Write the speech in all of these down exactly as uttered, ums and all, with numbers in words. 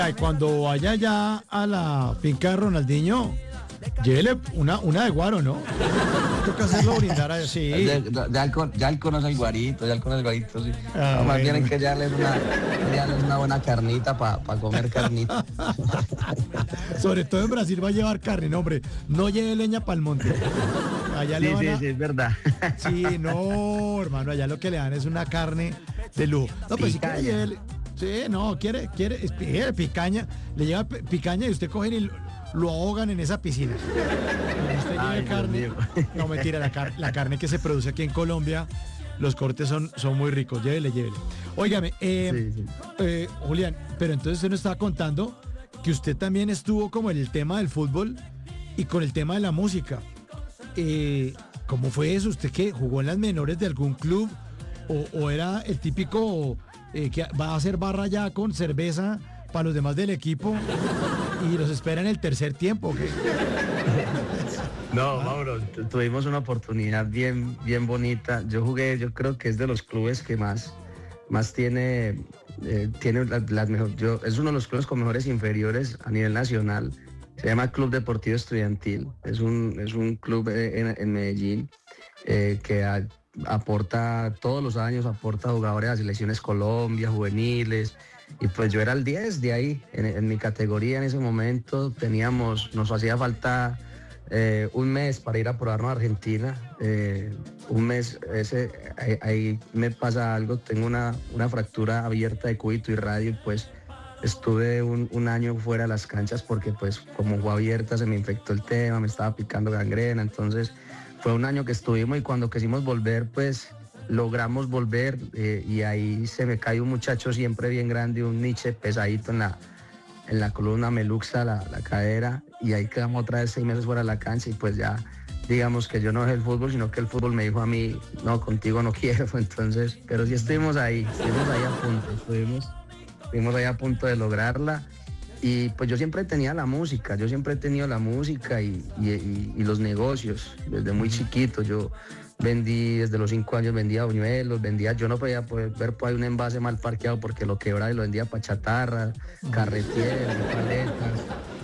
Ay, cuando vaya ya a la finca de Ronaldinho, llévele una, una de guaro, ¿no? Toca hacerlo brindar así. Ya, ya, ya, él con- ya él conoce el guarito, ya él conoce el guarito, sí. Ah, No, más bien bueno. hay que darle una, darle una buena carnita para pa comer carnita. Sobre todo en Brasil va a llevar carne, no, hombre. No lleve leña para el monte. Allá Sí, le van sí, a... sí, es verdad. Sí, no, hermano, allá lo que le dan es una carne de lujo. No, pues si quiere Picaña. llévele. Sí, no, quiere, quiere, es- eh, picaña, le lleva pi- picaña y usted cogen y lo, lo ahogan en esa piscina. Cuando usted Ay, lleve Dios carne, mío. no mentira, la, car- la carne que se produce aquí en Colombia, los cortes son, son muy ricos, llévele, llévele. Óigame, eh, Sí, sí. eh, Julián, pero entonces usted nos estaba contando que usted también estuvo como en el tema del fútbol y con el tema de la música. Eh, ¿Cómo fue eso? ¿Usted qué? ¿Jugó en las menores de algún club? ¿O, o era el típico eh, que va a hacer barra ya con cerveza para los demás del equipo y los espera en el tercer tiempo? ¿O qué? No, Mauro, tu- tuvimos una oportunidad bien, bien bonita. Yo jugué, yo creo que es de los clubes que más, más tiene, eh, tiene las, las mejor- yo, es uno de los clubes con mejores inferiores a nivel nacional. Se llama Club Deportivo Estudiantil. Es un, es un club eh, en, en Medellín eh, que a- aporta todos los años, aporta jugadores a selecciones Colombia, juveniles. Y pues yo era el diez de ahí, en, en mi categoría en ese momento teníamos, nos hacía falta eh, un mes para ir a probarnos a Argentina. eh, un mes, ese, ahí, ahí me pasa algo, tengo una, una fractura abierta de cúbito y radio y pues estuve un, un año fuera de las canchas porque pues como fue abierta se me infectó el tema, me estaba picando gangrena, entonces fue un año que estuvimos y cuando quisimos volver pues logramos volver eh, y ahí se me cae un muchacho siempre bien grande, un Nietzsche pesadito en la, en la columna meluxa, la, la cadera, y ahí quedamos otra vez seis meses fuera de la cancha y pues ya digamos que yo no es el fútbol, sino que el fútbol me dijo a mí, no, contigo no quiero, entonces, pero sí estuvimos ahí, estuvimos ahí a punto, estuvimos, estuvimos ahí a punto de lograrla. Y pues yo siempre tenía la música, yo siempre he tenido la música y, y- y- y los negocios, desde muy chiquito. Yo vendí, desde los cinco años vendía buñuelos, vendía, yo no podía poder ver por ahí un envase mal parqueado porque lo quebraba y lo vendía para chatarra, carretilla, paletas.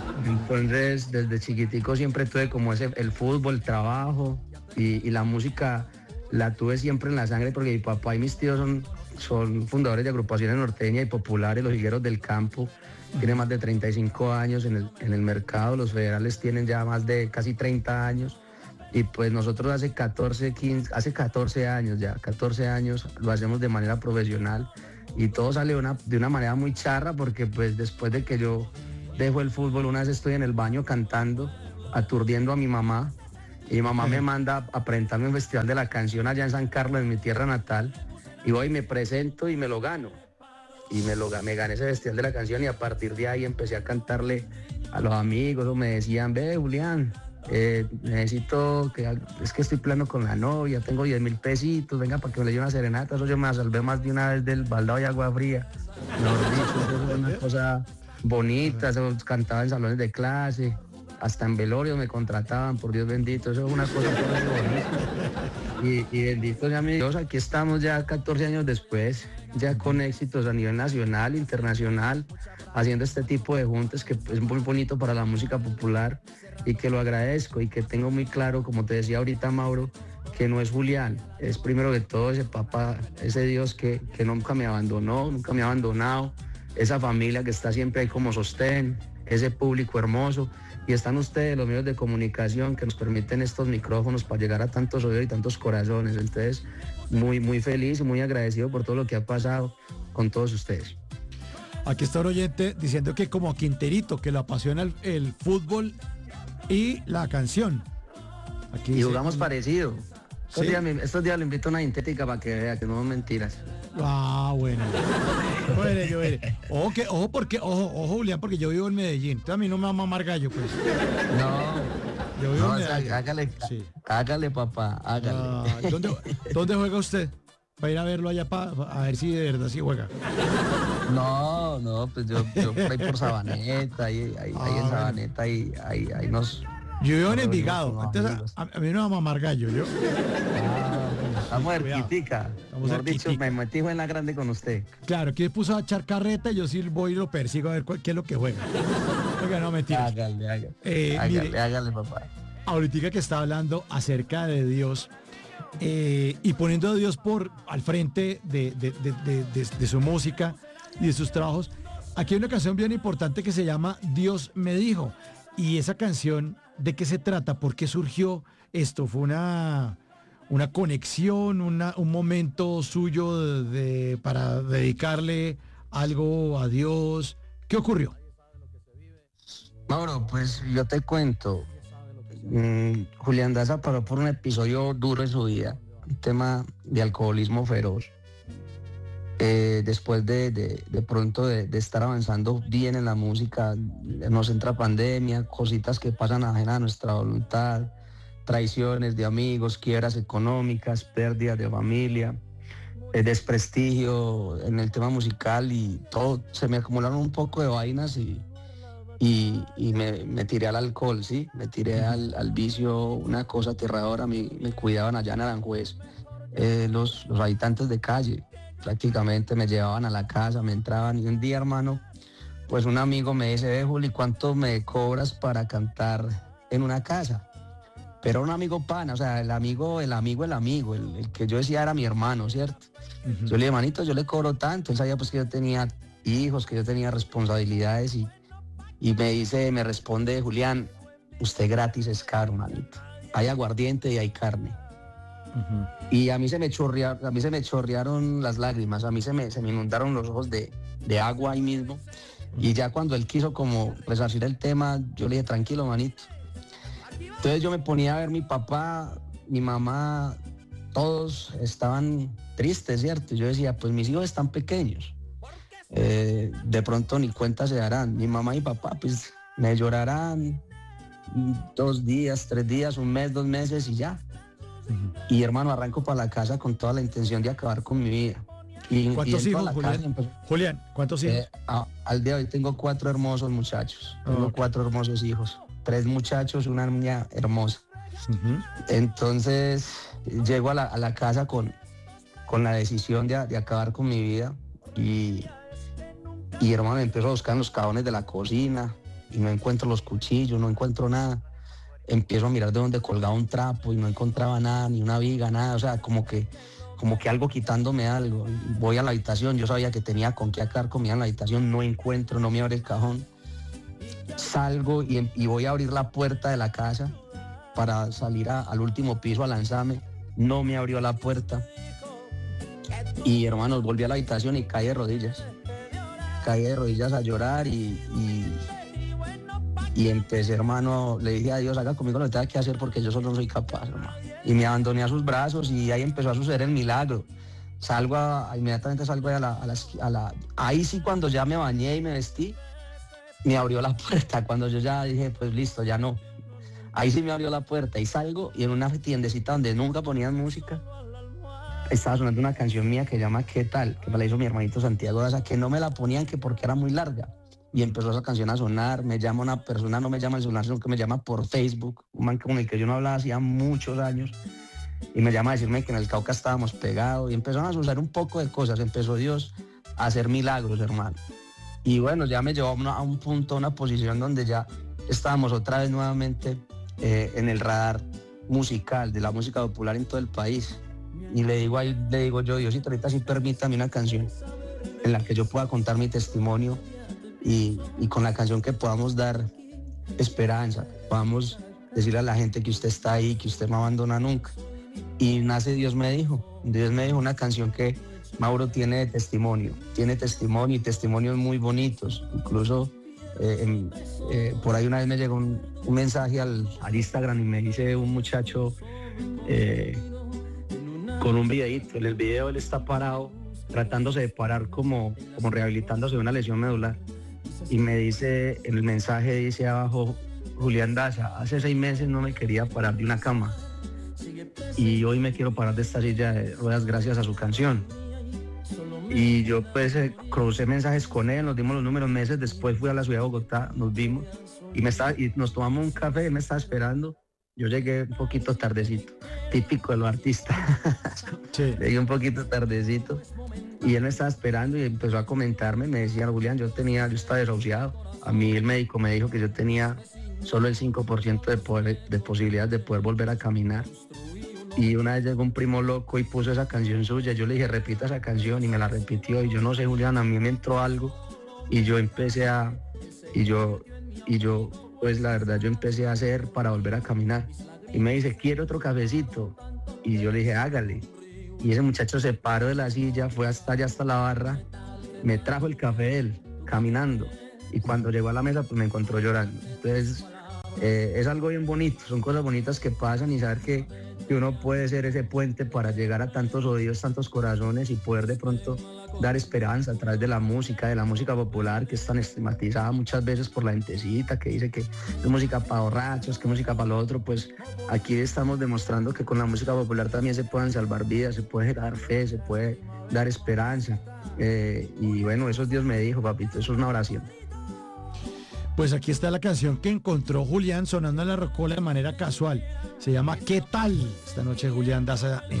Entonces, desde chiquitico siempre tuve como ese, el fútbol, el trabajo y, y la música la tuve siempre en la sangre porque mi papá y mis tíos son, son fundadores de agrupaciones norteñas y populares, los higueros del campo. Tiene más de treinta y cinco años en el, en el mercado, los federales tienen ya más de casi treinta años y pues nosotros hace catorce, quince, hace catorce años ya, catorce años lo hacemos de manera profesional y todo sale de una, de una manera muy charra porque pues después de que yo dejo el fútbol, una vez estoy en el baño cantando, aturdiendo a mi mamá y mi mamá me manda a presentarme en un festival de la canción allá en San Carlos, en mi tierra natal, y voy y me presento y me lo gano. Y me, lo, ga- me gané ese festival de la canción y a partir de ahí empecé a cantarle a los amigos, o me decían, ve Julián, eh, necesito, que es que estoy plano con la novia, tengo diez mil pesitos, venga para que me le lleve una serenata, eso yo me la salvé más de una vez del baldado de agua fría, mejor dicho, eso es una cosa bonita, eso cantaba en salones de clase, hasta en velorios me contrataban, por Dios bendito, eso es una cosa bonita. Y, y bendito sea mi Dios, aquí estamos ya catorce años después, ya con éxitos a nivel nacional, internacional, haciendo este tipo de juntas que es muy bonito para la música popular y que lo agradezco y que tengo muy claro, como te decía ahorita Mauro, que no es Julián, es primero que todo ese papá, ese Dios que, que nunca me abandonó, nunca me ha abandonado, esa familia que está siempre ahí como sostén, ese público hermoso. Y están ustedes, los medios de comunicación, que nos permiten estos micrófonos para llegar a tantos oídos y tantos corazones. Entonces, muy, muy feliz y muy agradecido por todo lo que ha pasado con todos ustedes. Aquí está un oyente diciendo que como a Quinterito, que le apasiona el, el fútbol y la canción. Aquí Y dice- jugamos parecido. Estos, ¿Sí? días, me- estos días le invito a una sintética para que vea que no son mentiras. Ah, bueno. Bueno, yo veré. Ojo, que, ojo, porque, ojo, ojo, Julián, porque yo vivo en Medellín. Entonces a mí no me va a mamar gallo, pues. No, Yo vivo no, en o sea, Medellín. hágale, Sí. hágale papá, hágale. Ah, ¿dónde, ¿Dónde juega usted? Para ir a verlo allá, para a ver si de verdad sí juega. No, no, pues yo, yo por ahí por Sabaneta, ahí, ahí, Ah, ahí en bueno. Sabaneta, ahí, ahí, ahí nos... Yo vivo en nos reunimos Envigado. con los Entonces amigos. a, a mí no me va a mamar gallo, yo. Ah, bueno. Estamos cerquitica. Mejor dicho, me metí en la grande con usted. Claro, que puso a echar carreta y yo sí voy y lo persigo a ver cuál, qué es lo que juega. Oiga, no, mentira. Hágale, hágale. Eh, hágale, mire, hágale, papá. Ahorita que está hablando acerca de Dios eh, y poniendo a Dios por al frente de, de, de, de, de, de su música y de sus trabajos, aquí hay una canción bien importante que se llama Dios me dijo. Y esa canción, ¿de qué se trata? ¿Por qué surgió esto? ¿Fue una, una conexión, una, un momento suyo de, de, para dedicarle algo a Dios? ¿Qué ocurrió? Mauro, pues yo te cuento. Mm, Julián Daza paró por un episodio duro en su vida, un tema de alcoholismo feroz. Eh, después de, de, de pronto de, de estar avanzando bien en la música, nos entra pandemia, cositas que pasan ajenas a nuestra voluntad, traiciones de amigos, quiebras económicas, pérdidas de familia, eh, desprestigio en el tema musical y todo, se me acumularon un poco de vainas y, y, y me, me tiré al alcohol, ¿sí? Me tiré al, al vicio, una cosa aterradora, me, me cuidaban allá en Aranjuez, eh, los, los habitantes de calle. Prácticamente me llevaban a la casa, me entraban y un día, hermano, pues un amigo me dice, ve, Juli, ¿cuánto me cobras para cantar en una casa? Pero un amigo pana, o sea, el amigo, el amigo, el amigo, el, el que yo decía era mi hermano, ¿cierto? Uh-huh. Yo le dije, manito, yo le cobro tanto. Él sabía pues que yo tenía hijos, que yo tenía responsabilidades y, y me dice, me responde, Julián, usted gratis es caro, manito. Hay aguardiente y hay carne. Uh-huh. Y a mí se me chorrearon, a mí se me chorrearon las lágrimas, a mí se me, se me inundaron los ojos de, de agua ahí mismo. Uh-huh. Y ya cuando él quiso como resarcir el tema, yo le dije, tranquilo, manito. Entonces yo me ponía a ver mi papá, mi mamá, todos estaban tristes, ¿cierto? Yo decía, pues mis hijos están pequeños, eh, de pronto ni cuenta se darán. Mi mamá y papá, pues me llorarán dos días, tres días, un mes, dos meses y ya. Uh-huh. Y hermano, arranco para la casa con toda la intención de acabar con mi vida. Y, ¿Cuántos y hijos, Julián? Empezó... Julián, ¿cuántos hijos? Eh, a, al día de hoy tengo cuatro hermosos muchachos, oh, tengo okay. cuatro hermosos hijos, tres muchachos, una niña hermosa. Uh-huh. Entonces llego a la, a la casa con, con la decisión de, de acabar con mi vida y, y hermano, empiezo a buscar en los cajones de la cocina y no encuentro los cuchillos, no encuentro nada. Empiezo a mirar de dónde colgaba un trapo y no encontraba nada, ni una viga, nada, o sea, como que, como que algo quitándome algo. Voy a la habitación, yo sabía que tenía con qué acar comida en la habitación, no encuentro, no me abre el cajón. Salgo y, y voy a abrir la puerta de la casa para salir a, al último piso a lanzarme, no me abrió la puerta. Y hermanos, volví a la habitación y caí de rodillas. Caí de rodillas a llorar y... y Y empecé, hermano, le dije a Dios, haga conmigo lo que tenga que hacer porque yo solo no soy capaz, hermano. Y me abandoné a sus brazos y ahí empezó a suceder el milagro. Salgo, a, inmediatamente salgo a la, a, la, a la... Ahí sí, cuando ya me bañé y me vestí, me abrió la puerta. Cuando yo ya dije, pues listo, ya no. Ahí sí me abrió la puerta y salgo y en una tiendecita donde nunca ponían música, estaba sonando una canción mía que se llama ¿Qué tal? Que me la hizo mi hermanito Santiago Daza, que no me la ponían que porque era muy larga. Y empezó esa canción a sonar, me llama una persona, no me llama el celular, sino que me llama por Facebook, un man con el que yo no hablaba hacía muchos años, y me llama a decirme que en el Cauca estábamos pegados, y empezaron a suceder un poco de cosas, empezó Dios a hacer milagros, hermano. Y bueno, ya me llevó a, una, a un punto, a una posición donde ya estábamos otra vez nuevamente eh, en el radar musical, de la música popular en todo el país. Y le digo, ahí, le digo yo, Diosito, ahorita sí permítame una canción en la que yo pueda contar mi testimonio, Y, y con la canción que podamos dar esperanza, podamos decirle a la gente que usted está ahí, que usted no abandona nunca. Y nace Dios me dijo, Dios me dijo una canción que Mauro tiene testimonio, tiene testimonio y testimonios muy bonitos. Incluso eh, en, eh, por ahí una vez me llegó un, un mensaje al, al Instagram y me dice un muchacho eh, con un videíto, en el video él está parado, tratándose de parar como, como rehabilitándose de una lesión medular. Y me dice, en el mensaje dice abajo, Julián Daza, hace seis meses no me quería parar de una cama y hoy me quiero parar de esta silla de ruedas gracias a su canción. Y yo pues eh, crucé mensajes con él, nos dimos los números, meses después fui a la ciudad de Bogotá, nos vimos y, me estaba, y nos tomamos un café, él me estaba esperando Yo llegué un poquito tardecito, típico de los artistas. Sí. Llegué un poquito tardecito y él me estaba esperando y empezó a comentarme, me decía, Julián, yo tenía, yo estaba desahuciado. A mí el médico me dijo que yo tenía solo el cinco por ciento de, poder, de posibilidades de poder volver a caminar. Y una vez llegó un primo loco y puso esa canción suya. Yo le dije, repita esa canción y me la repitió. Y yo no sé, Julián, a mí me entró algo y yo empecé a, y yo, y yo, pues la verdad, yo empecé a hacer para volver a caminar. Y me dice, ¿quiere otro cafecito? Y yo le dije, hágale. Y ese muchacho se paró de la silla, fue hasta allá, hasta la barra, me trajo el café de él, caminando. Y cuando llegó a la mesa, pues me encontró llorando. Entonces, eh, es algo bien bonito, son cosas bonitas que pasan y saber que, que uno puede ser ese puente para llegar a tantos oídos, tantos corazones y poder de pronto dar esperanza a través de la música, de la música popular que es tan estigmatizada muchas veces por la gentecita que dice que es música para borrachos, que es música para lo otro. Pues aquí estamos demostrando que con la música popular también se pueden salvar vidas, se puede dar fe, se puede dar esperanza. Eh, y bueno, eso Dios me dijo, papito, eso es una oración. Pues aquí está la canción que encontró Julián sonando en la Rocola de manera casual. Se llama ¿Qué tal? Esta noche Julián Daza en